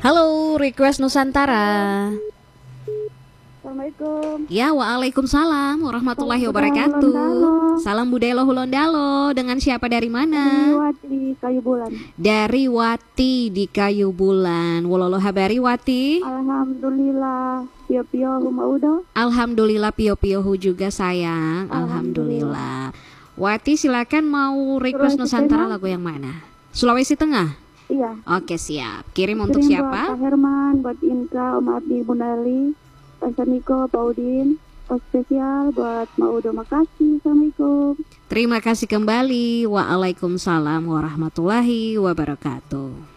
Halo, Request Nusantara. Assalamualaikum. Ya, waalaikumsalam warahmatullahi wabarakatuh. Salam budaya Hulondalo. Dengan siapa dari mana? Wati Kayu Bulan. Dari Wati di Kayu Bulan. Wololo habari Wati? Alhamdulillah. Pio-pio humaudo. Alhamdulillah pio-piohu juga sayang. Alhamdulillah. Wati silakan mau request Sulawesi Nusantara Tengah. lagu yang mana? Sulawesi Tengah. Iya. Oke, siap. Kirim untuk Buat siapa? Pak Herman, buat Inka, Om Abdi, Bundali, Pak Niko, Pak Udin. Spesial buat Maudo. Makasih. Assalamualaikum. Terima kasih kembali. Waalaikumsalam warahmatullahi wabarakatuh.